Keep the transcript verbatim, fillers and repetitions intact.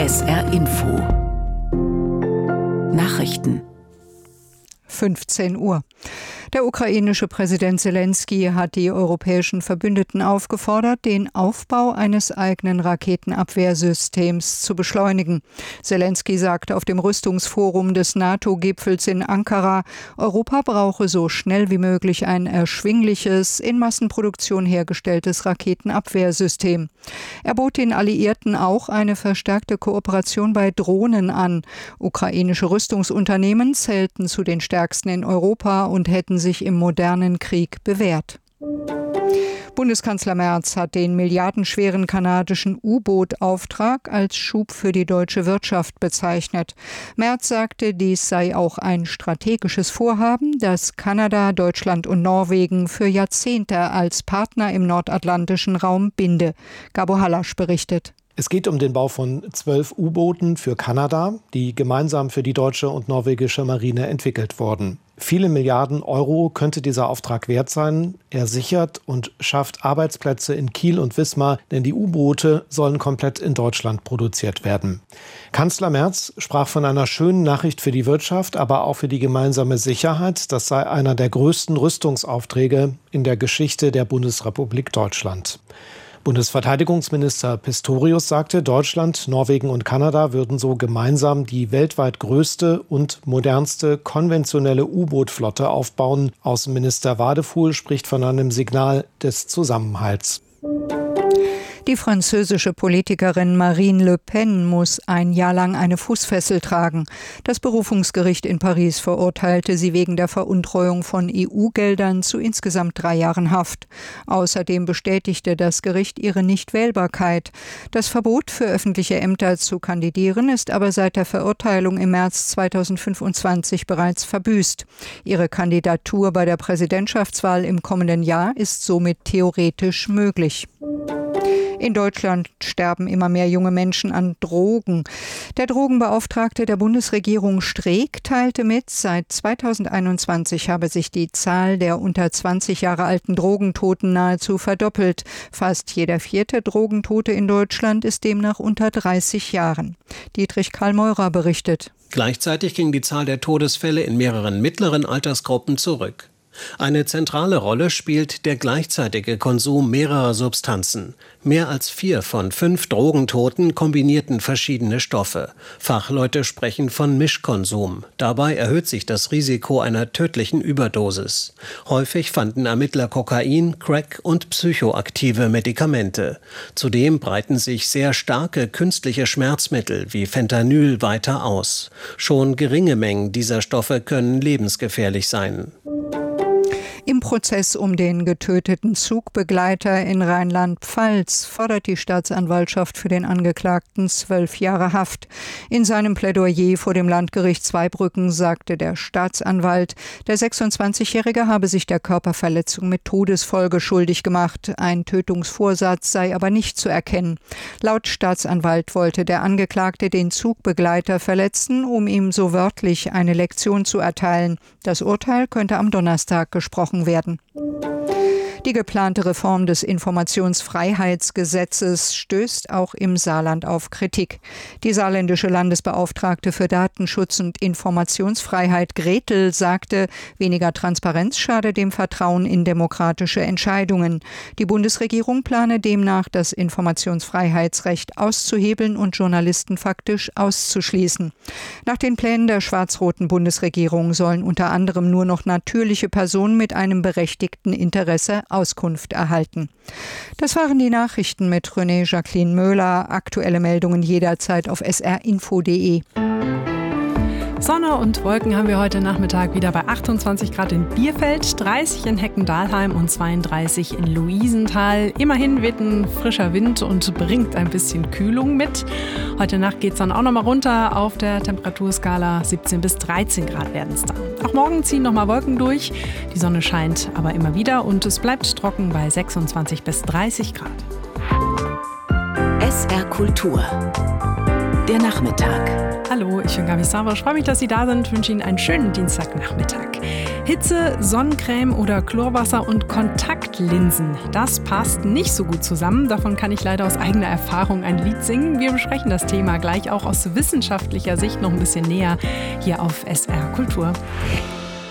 S R Info Nachrichten fünfzehn Uhr. Der ukrainische Präsident Selenskyj hat die europäischen Verbündeten aufgefordert, den Aufbau eines eigenen Raketenabwehrsystems zu beschleunigen. Selenskyj sagte auf dem Rüstungsforum des NATO-Gipfels in Ankara, Europa brauche so schnell wie möglich ein erschwingliches, in Massenproduktion hergestelltes Raketenabwehrsystem. Er bot den Alliierten auch eine verstärkte Kooperation bei Drohnen an. Ukrainische Rüstungsunternehmen zählten zu den stärksten in Europa und hätten sich im modernen Krieg bewährt. Bundeskanzler Merz hat den milliardenschweren kanadischen U-Boot-Auftrag als Schub für die deutsche Wirtschaft bezeichnet. Merz sagte, dies sei auch ein strategisches Vorhaben, das Kanada, Deutschland und Norwegen für Jahrzehnte als Partner im nordatlantischen Raum binde. Gabo Hallasch berichtet. Es geht um den Bau von zwölf U-Booten für Kanada, die gemeinsam für die deutsche und norwegische Marine entwickelt wurden. Viele Milliarden Euro könnte dieser Auftrag wert sein. Er sichert und schafft Arbeitsplätze in Kiel und Wismar, denn die U-Boote sollen komplett in Deutschland produziert werden. Kanzler Merz sprach von einer schönen Nachricht für die Wirtschaft, aber auch für die gemeinsame Sicherheit. Das sei einer der größten Rüstungsaufträge in der Geschichte der Bundesrepublik Deutschland. Bundesverteidigungsminister Pistorius sagte, Deutschland, Norwegen und Kanada würden so gemeinsam die weltweit größte und modernste konventionelle U-Boot-Flotte aufbauen. Außenminister Wadefuhl spricht von einem Signal des Zusammenhalts. Die französische Politikerin Marine Le Pen muss ein Jahr lang eine Fußfessel tragen. Das Berufungsgericht in Paris verurteilte sie wegen der Veruntreuung von E U-Geldern zu insgesamt drei Jahren Haft. Außerdem bestätigte das Gericht ihre Nichtwählbarkeit. Das Verbot für öffentliche Ämter zu kandidieren ist aber seit der Verurteilung im März zweitausendfünfundzwanzig bereits verbüßt. Ihre Kandidatur bei der Präsidentschaftswahl im kommenden Jahr ist somit theoretisch möglich. In Deutschland sterben immer mehr junge Menschen an Drogen. Der Drogenbeauftragte der Bundesregierung Streeck teilte mit, seit zweitausendeinundzwanzig habe sich die Zahl der unter zwanzig Jahre alten Drogentoten nahezu verdoppelt. Fast jeder vierte Drogentote in Deutschland ist demnach unter dreißig Jahren. Dietrich Karl Meurer berichtet. Gleichzeitig ging die Zahl der Todesfälle in mehreren mittleren Altersgruppen zurück. Eine zentrale Rolle spielt der gleichzeitige Konsum mehrerer Substanzen. Mehr als vier von fünf Drogentoten kombinierten verschiedene Stoffe. Fachleute sprechen von Mischkonsum. Dabei erhöht sich das Risiko einer tödlichen Überdosis. Häufig fanden Ermittler Kokain, Crack und psychoaktive Medikamente. Zudem breiten sich sehr starke künstliche Schmerzmittel wie Fentanyl weiter aus. Schon geringe Mengen dieser Stoffe können lebensgefährlich sein. Im Prozess um den getöteten Zugbegleiter in Rheinland-Pfalz fordert die Staatsanwaltschaft für den Angeklagten zwölf Jahre Haft. In seinem Plädoyer vor dem Landgericht Zweibrücken sagte der Staatsanwalt, der sechsundzwanzigjährige habe sich der Körperverletzung mit Todesfolge schuldig gemacht. Ein Tötungsvorsatz sei aber nicht zu erkennen. Laut Staatsanwalt wollte der Angeklagte den Zugbegleiter verletzen, um ihm so wörtlich eine Lektion zu erteilen. Das Urteil könnte am Donnerstag gesprochen werden. Die geplante Reform des Informationsfreiheitsgesetzes stößt auch im Saarland auf Kritik. Die saarländische Landesbeauftragte für Datenschutz und Informationsfreiheit Gretel sagte, weniger Transparenz schade dem Vertrauen in demokratische Entscheidungen. Die Bundesregierung plane demnach, das Informationsfreiheitsrecht auszuhebeln und Journalisten faktisch auszuschließen. Nach den Plänen der schwarz-roten Bundesregierung sollen unter anderem nur noch natürliche Personen mit einem berechtigten Interesse Auskunft erhalten. Das waren die Nachrichten mit René Jacqueline Möhler. Aktuelle Meldungen jederzeit auf s r info punkt d e. Sonne und Wolken haben wir heute Nachmittag wieder bei achtundzwanzig Grad in Bierfeld, dreißig in Hecken-Dahlheim und zweiunddreißig in Luisenthal. Immerhin weht ein frischer Wind und bringt ein bisschen Kühlung mit. Heute Nacht geht es dann auch nochmal runter auf der Temperaturskala. siebzehn bis dreizehn Grad werden es dann. Auch morgen ziehen nochmal Wolken durch. Die Sonne scheint aber immer wieder und es bleibt trocken bei sechsundzwanzig bis dreißig Grad. S R Kultur. Der Nachmittag. Hallo, ich bin Gabi Savas. Ich freue mich, dass Sie da sind. Ich wünsche Ihnen einen schönen Dienstagnachmittag. Hitze, Sonnencreme oder Chlorwasser und Kontakt und Linsen. Das passt nicht so gut zusammen. Davon kann ich leider aus eigener Erfahrung ein Lied singen. Wir besprechen das Thema gleich auch aus wissenschaftlicher Sicht noch ein bisschen näher hier auf S R Kultur.